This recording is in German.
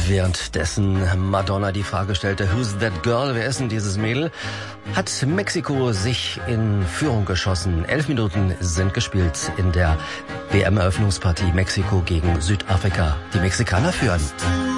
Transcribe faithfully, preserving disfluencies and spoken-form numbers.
Währenddessen Madonna die Frage stellte, Who's that girl? Wer ist denn dieses Mädel? Hat Mexiko sich in Führung geschossen. Elf Minuten sind gespielt in der W M-Eröffnungspartie Mexiko gegen Südafrika. Die Mexikaner führen.